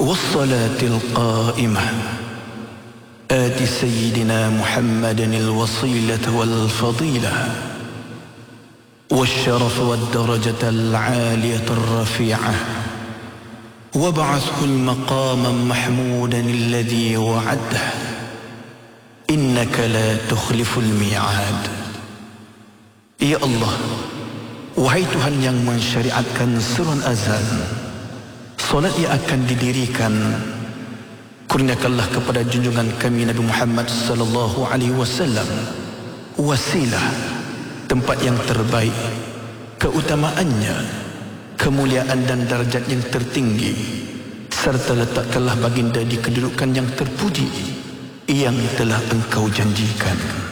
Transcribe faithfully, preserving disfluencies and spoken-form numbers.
والصلاة القائمة آت سيدنا محمدا الوصيلة والفضيلة والشرف والدرجة العالية الرفيعة وابعثه المقام محمودا الذي وعده إنك لا تخلف الميعاد. Ya Allah, wahai Tuhan yang mensyariatkan seruan azan, solat yang akan didirikan, kurniakanlah kepada junjungan kami Nabi Muhammad sallallahu alaihi wasallam wasilah, tempat yang terbaik, keutamaannya, kemuliaan dan darjat yang tertinggi, serta letakkanlah baginda di kedudukan yang terpuji yang telah engkau janjikan.